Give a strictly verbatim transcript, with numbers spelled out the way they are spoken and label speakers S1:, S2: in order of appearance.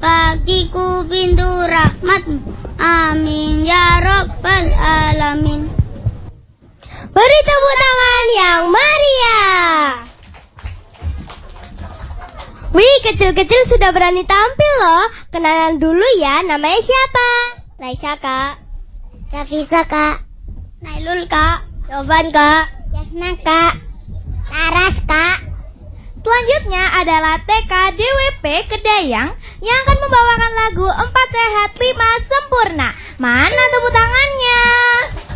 S1: kakiku pintu rahmatmu. Amin ya rabbal alamin.
S2: Beri tepuk tangan yang meriah. Wih, kecil-kecil sudah berani tampil loh. Kenalan dulu ya, namanya siapa?
S1: Raisa kak.
S2: Rafisa kak.
S1: Nailul kak.
S2: Jovan kak.
S1: Yasna kak.
S2: Laras kak.
S3: Selanjutnya adalah T K D W P Kedayang yang akan membawakan lagu Empat Sehat Lima Sempurna. Mana tepuk tangannya?